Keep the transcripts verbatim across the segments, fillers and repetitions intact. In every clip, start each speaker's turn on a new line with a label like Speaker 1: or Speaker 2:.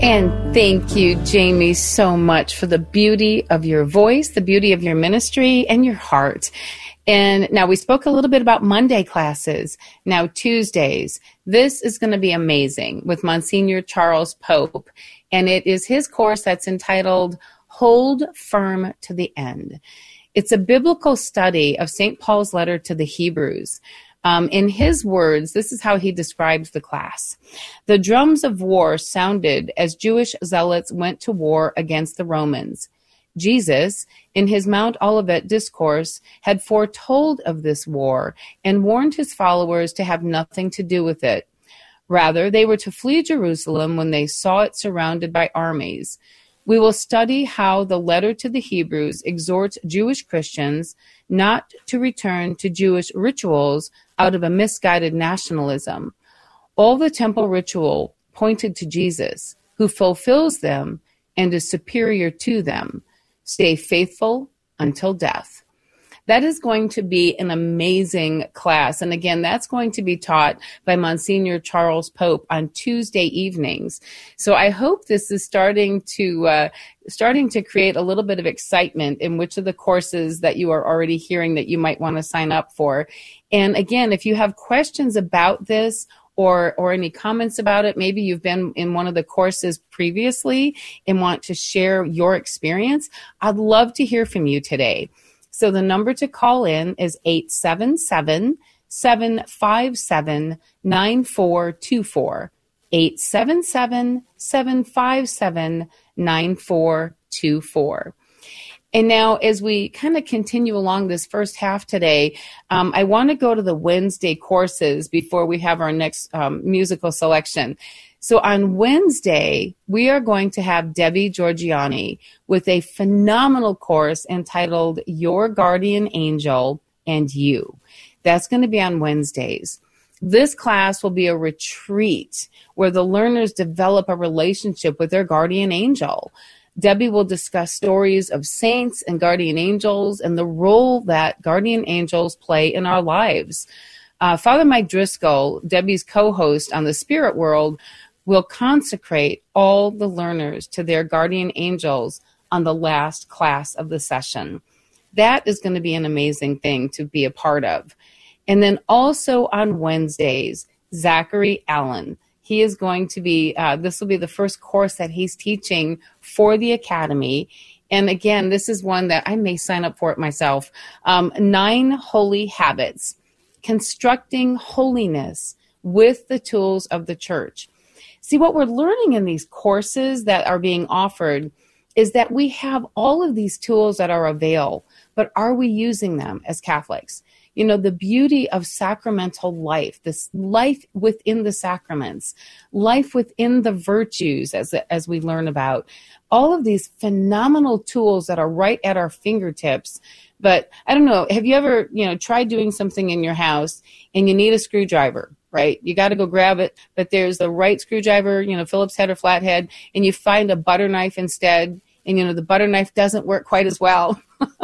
Speaker 1: And thank you, Jamie, so much for the beauty of your voice, the beauty of your ministry, and your heart. And now we spoke a little bit about Monday classes, now Tuesdays. This is going to be amazing with Monsignor Charles Pope. And it is his course that's entitled Hold Firm to the End. It's a biblical study of Saint Paul's letter to the Hebrews. Um, in his words, this is how he describes the class. The drums of war sounded as Jewish zealots went to war against the Romans. Jesus, in his Mount Olivet discourse, had foretold of this war and warned his followers to have nothing to do with it. Rather, they were to flee Jerusalem when they saw it surrounded by armies. We will study how the letter to the Hebrews exhorts Jewish Christians not to return to Jewish rituals out of a misguided nationalism. All the temple ritual pointed to Jesus, who fulfills them and is superior to them. Stay faithful until death. That is going to be an amazing class. And again, that's going to be taught by Monsignor Charles Pope on Tuesday evenings. So I hope this is starting to uh, starting to create a little bit of excitement in which of the courses that you are already hearing that you might want to sign up for. And again, if you have questions about this or or any comments about it, maybe you've been in one of the courses previously and want to share your experience, I'd love to hear from you today. So the number to call in is eight seven seven, seven five seven, nine four two four, eight seven seven, seven five seven, nine four two four. And now as we kind of continue along this first half today, um, I want to go to the Wednesday courses before we have our next um, musical selection. So on Wednesday, we are going to have Debbie Georgiani with a phenomenal course entitled Your Guardian Angel and You. That's going to be on Wednesdays. This class will be a retreat where the learners develop a relationship with their guardian angel. Debbie will discuss stories of saints and guardian angels and the role that guardian angels play in our lives. Uh, Father Mike Driscoll, Debbie's co-host on the Spirit World, will consecrate all the learners to their guardian angels on the last class of the session. That is going to be an amazing thing to be a part of. And then also on Wednesdays, Zachary Allen. He is going to be, uh, this will be the first course that he's teaching for the Academy. And again, this is one that I may sign up for it myself. Um, Nine Holy Habits, Constructing Holiness with the Tools of the Church. See, what we're learning in these courses that are being offered is that we have all of these tools at our avail, but are we using them as Catholics? You know, the beauty of sacramental life, this life within the sacraments, life within the virtues as, as we learn about, all of these phenomenal tools that are right at our fingertips. But I don't know, have you ever, you know, tried doing something in your house and you need a screwdriver? Right? You got to go grab it, but there's the right screwdriver, you know, Phillips head or flathead, and you find a butter knife instead, and, you know, the butter knife doesn't work quite as well.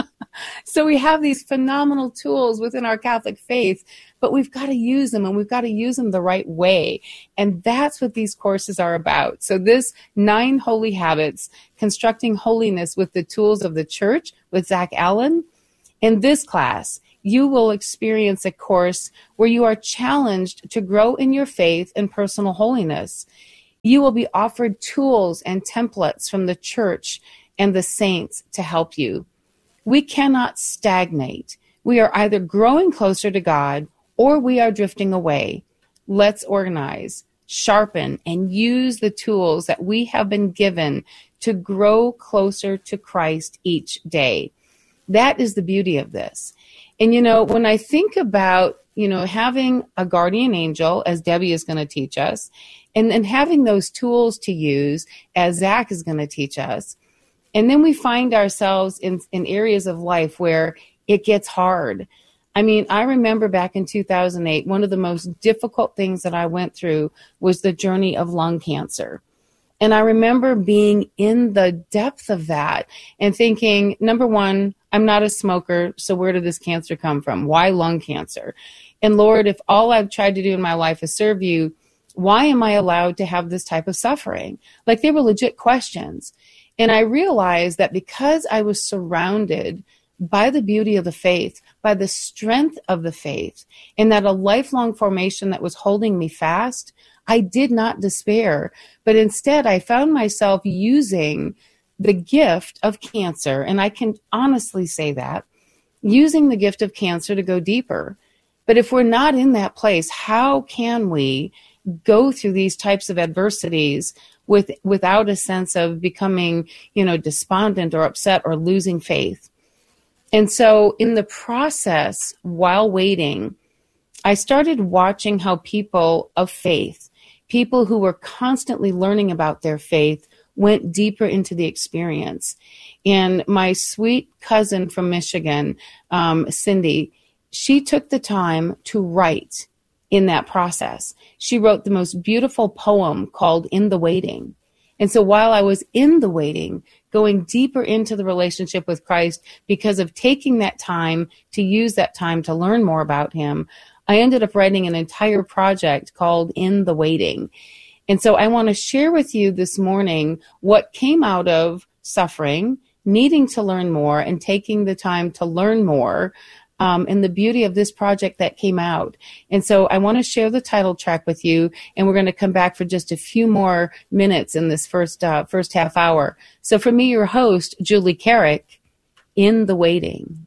Speaker 1: So we have these phenomenal tools within our Catholic faith, but we've got to use them, and we've got to use them the right way. And that's what these courses are about. So this Nine Holy Habits, Constructing Holiness with the Tools of the Church with Zach Allen, in this class, you will experience a course where you are challenged to grow in your faith and personal holiness. You will be offered tools and templates from the church and the saints to help you. We cannot stagnate. We are either growing closer to God or we are drifting away. Let's organize, sharpen, and use the tools that we have been given to grow closer to Christ each day. That is the beauty of this. And, you know, when I think about, you know, having a guardian angel, as Debbie is going to teach us, and then having those tools to use, as Zach is going to teach us, and then we find ourselves in, in areas of life where it gets hard. I mean, I remember back in two thousand eight, one of the most difficult things that I went through was the journey of lung cancer. And I remember being in the depth of that and thinking, number one, I'm not a smoker, so where did this cancer come from? Why lung cancer? And Lord, if all I've tried to do in my life is serve you, Why am I allowed to have this type of suffering? Like, they were legit questions. And I realized that because I was surrounded by the beauty of the faith, by the strength of the faith, and that a lifelong formation that was holding me fast, I did not despair. But instead, I found myself using the gift of cancer, and I can honestly say that, using the gift of cancer to go deeper. But if we're not in that place, how can we go through these types of adversities with without a sense of becoming, you know, despondent or upset or losing faith? And so in the process, while waiting, I started watching how people of faith, people who were constantly learning about their faith, went deeper into the experience. And my sweet cousin from Michigan, um, Cindy, she took the time to write in that process. She wrote the most beautiful poem called In the Waiting. And so while I was in the waiting, going deeper into the relationship with Christ, because of taking that time to use that time to learn more about him, I ended up writing an entire project called In the Waiting. And so I want to share with you this morning what came out of suffering, needing to learn more, and taking the time to learn more, um, and the beauty of this project that came out. And so I want to share the title track with you, and we're going to come back for just a few more minutes in this first uh, first half hour. So for me, your host, Julie Carrick, In the Waiting.